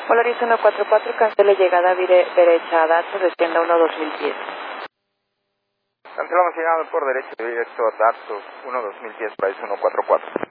Polaris 144, cancele llegada derecha a Datos, descienda 1-2000 pies. Cancelamos llegada por derecha directo a Datos 1-2010, Polaris 144.